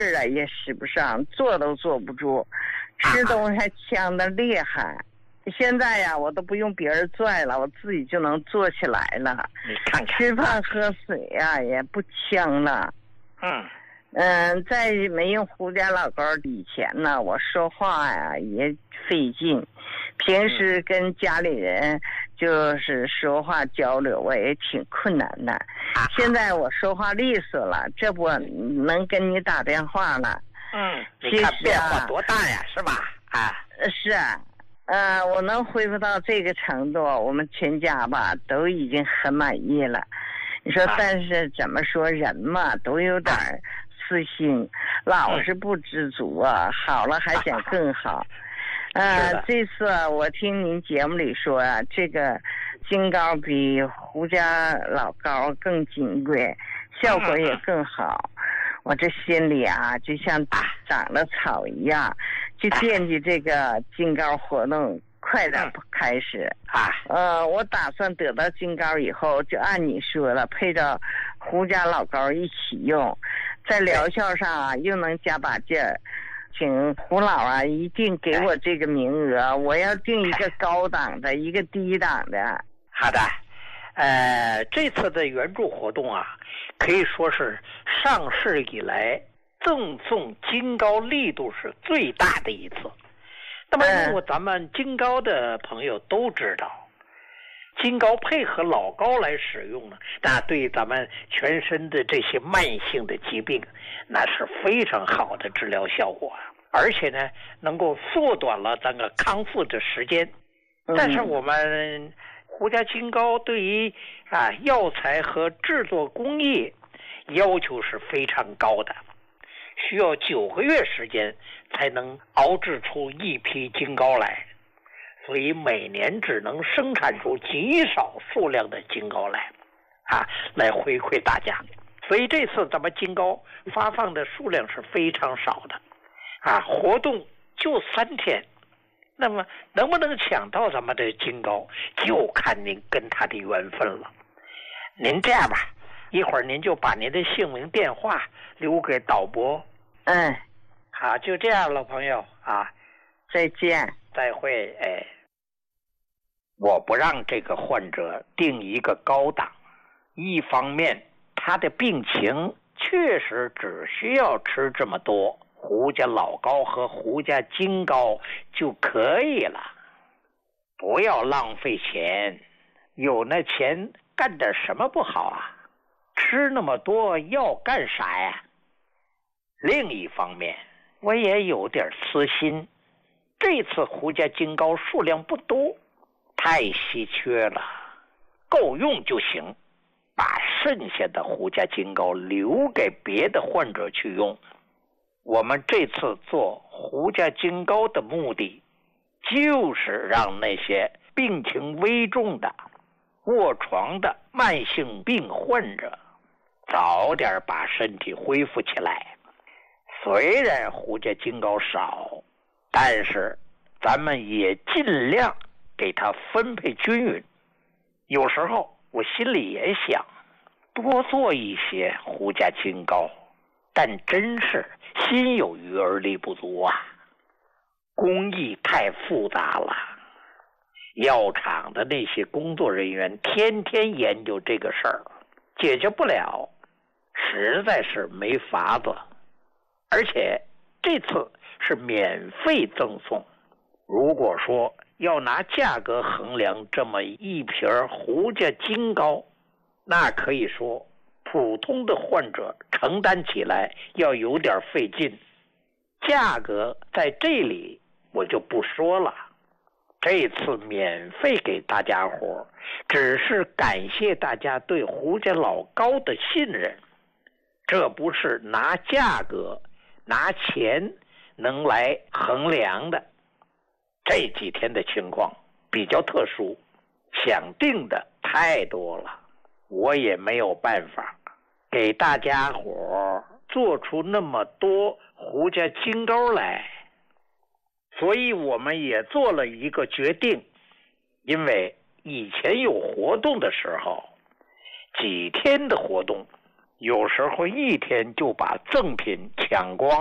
儿啊也使不上，坐都坐不住，吃东西还呛得厉害。现在呀，我都不用别人拽了，我自己就能坐起来了。 你看看， 吃饭喝水呀也不呛了。在没用胡家老高以前呢，我说话呀也费劲，平时跟家里人就是说话交流我也挺困难的。现在我说话利索了，这不能跟你打电话了。 你看变化多大呀，是吧？ 是啊，我能恢复到这个程度，我们全家吧都已经很满意了。你说，但是怎么说，人嘛都有点私心，老是不知足啊，好了还想更好。这次我听您节目里说啊，这个金糕比胡家老高更金贵，效果也更好。我这心里啊，就像长了草一样，就惦记这个金糕活动快点开始。我打算得到金糕以后，就按你说了，配着胡家老高一起用，在疗效上啊又能加把劲儿。请胡老啊，一定给我这个名额，我要定一个高档的，一个低档的。 好的。这次的援助活动啊，可以说是上市以来赠送金糕力度是最大的一次。那么如果咱们金糕的朋友都知道，金糕配合老高来使用呢，那对咱们全身的这些慢性的疾病，那是非常好的治疗效果，而且呢，能够缩短了咱个康复的时间。但是我们胡家金糕对于药材和制作工艺要求是非常高的，需要9个月时间才能熬制出一批金糕来，所以每年只能生产出极少数量的金糕来回馈大家。所以这次咱们金糕发放的数量是非常少的活动就3天。那么能不能抢到咱们的金糕，就看您跟他的缘分了。您这样吧，一会儿您就把您的姓名电话留给导播。好，就这样了，朋友再见， 再会。我不让这个患者定一个高档，一方面他的病情确实只需要吃这么多胡家老高和胡家金糕就可以了，不要浪费钱，有那钱干点什么不好啊？吃那么多要干啥呀？另一方面，我也有点私心，这次胡家金糕数量不多，太稀缺了，够用就行，把剩下的胡家金糕留给别的患者去用。我们这次做胡家金糕的目的，就是让那些病情危重的、卧床的慢性病患者早点把身体恢复起来。虽然胡家金糕少，但是咱们也尽量给它分配均匀。有时候我心里也想多做一些胡家金糕，但真是心有余而力不足啊，工艺太复杂了，药厂的那些工作人员天天研究这个事儿，解决不了，实在是没法子。而且这次是免费赠送，如果说要拿价格衡量这么一瓶胡家金糕，那可以说普通的患者承担起来要有点费劲，价格在这里我就不说了。这次免费给大家伙，只是感谢大家对胡家老高的信任，这不是拿价格拿钱能来衡量的。这几天的情况比较特殊，想定的太多了，我也没有办法给大家伙做出那么多胡家金糕来，所以我们也做了一个决定。因为以前有活动的时候，几天的活动有时候一天就把赠品抢光。